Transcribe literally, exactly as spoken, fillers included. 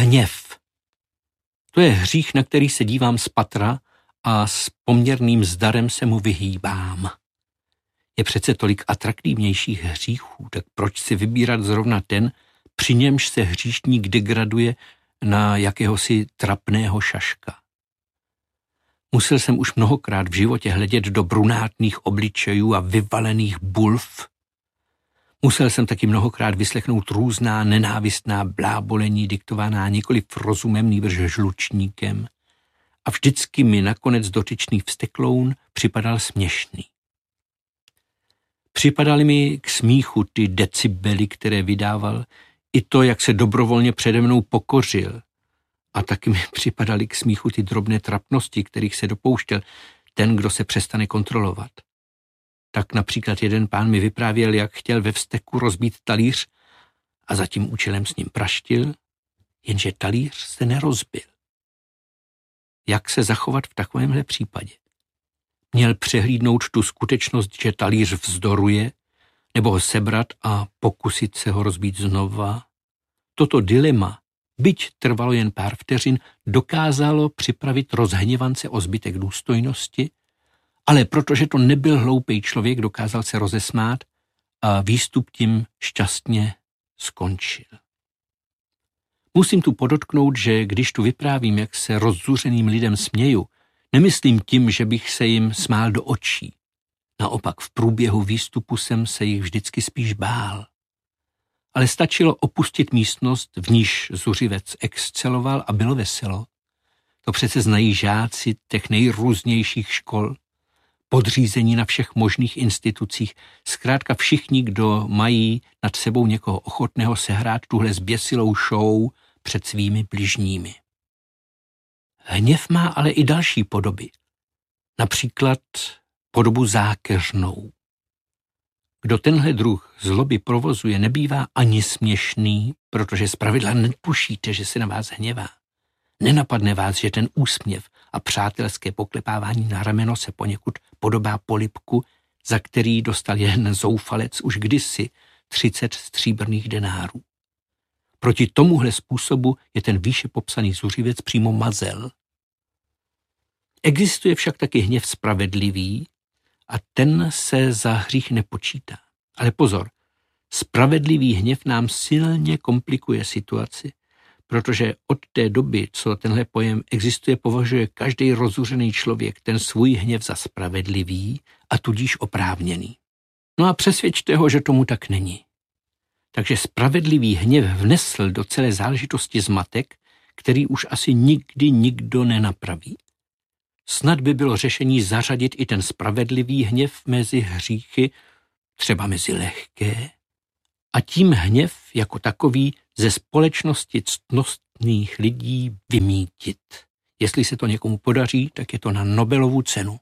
Hněv. To je hřích, na který se dívám z patra a s poměrným zdarem se mu vyhýbám. Je přece tolik atraktivnějších hříchů, tak proč si vybírat zrovna ten, při němž se hříšník degraduje na jakéhosi trapného šaška. Musel jsem už mnohokrát v životě hledět do brunátných obličejů a vyvalených bulv. Musel jsem taky mnohokrát vyslechnout různá nenávistná blábolení diktovaná nikoliv rozumem, nýbrž žlučníkem. A vždycky mi nakonec dotyčný vztekloun připadal směšný. Připadaly mi k smíchu ty decibely, které vydával, i to, jak se dobrovolně přede mnou pokořil. A taky mi připadaly k smíchu ty drobné trapnosti, kterých se dopouštěl ten, kdo se přestane kontrolovat. Tak například jeden pán mi vyprávěl, jak chtěl ve vzteku rozbít talíř a za tím účelem s ním praštil, jenže talíř se nerozbil. Jak se zachovat v takovémhle případě? Měl přehlídnout tu skutečnost, že talíř vzdoruje, nebo ho sebrat a pokusit se ho rozbít znova? Toto dilema, byť trvalo jen pár vteřin, dokázalo připravit rozhněvance o zbytek důstojnosti, ale protože to nebyl hloupý člověk, dokázal se rozesmát a výstup tím šťastně skončil. Musím tu podotknout, že když tu vyprávím, jak se rozzuřeným lidem směju, nemyslím tím, že bych se jim smál do očí. Naopak v průběhu výstupu jsem se jich vždycky spíš bál. Ale stačilo opustit místnost, v níž zuřivec exceloval a bylo veselo. To přece znají žáci těch nejrůznějších škol, podřízení na všech možných institucích, zkrátka všichni, kdo mají nad sebou někoho ochotného sehrát tuhle zběsilou show před svými bližními. Hněv má ale i další podoby, například podobu zákeřnou. Kdo tenhle druh zloby provozuje, nebývá ani směšný, protože zpravidla netušíte, že se na vás hněvá. Nenapadne vás, že ten úsměv a přátelské poklepávání na rameno se poněkud podobá polibku, za který dostal jen zoufalec už kdysi třicet stříbrných denárů. Proti tomuhle způsobu je ten výše popsaný zuřivec přímo mazel. Existuje však taky hněv spravedlivý a ten se za hřích nepočítá. Ale pozor, spravedlivý hněv nám silně komplikuje situaci, protože od té doby, co tenhle pojem existuje, považuje každý rozuřený člověk ten svůj hněv za spravedlivý a tudíž oprávněný. No a přesvědčte ho, že tomu tak není. Takže spravedlivý hněv vnesl do celé záležitosti zmatek, který už asi nikdy nikdo nenapraví. Snad by bylo řešení zařadit i ten spravedlivý hněv mezi hříchy, třeba mezi lehké, a tím hněv jako takový ze společnosti ctnostných lidí vymítit. Jestli se to někomu podaří, tak je to na Nobelovu cenu.